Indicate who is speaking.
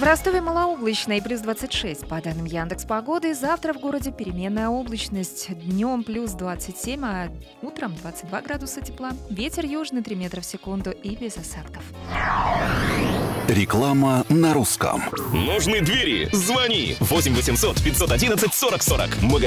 Speaker 1: Ростове малооблачно и плюс 26. По данным Яндекс.Погоды, завтра в городе переменная облачность. Днем плюс 27, а утром 22 градуса тепла. Ветер южный 3 метра в секунду и без осадков.
Speaker 2: Реклама на русском.
Speaker 3: Нужны двери? Звони 8 800 511 40 40.